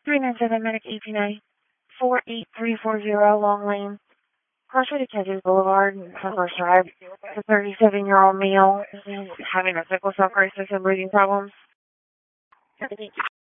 397 Medic API 48340 Long Lane, Crossway to Texas Boulevard, First Drive. A 37-year-old male is having a sickle cell crisis and breathing problems.